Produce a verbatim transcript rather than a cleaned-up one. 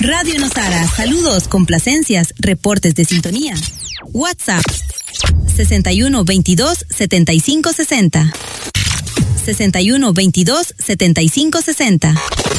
Radio Nosara, saludos, complacencias, reportes de sintonía. WhatsApp sesenta y uno veintidós setenta y cinco sesenta. sesenta y uno veintidós setenta y cinco sesenta.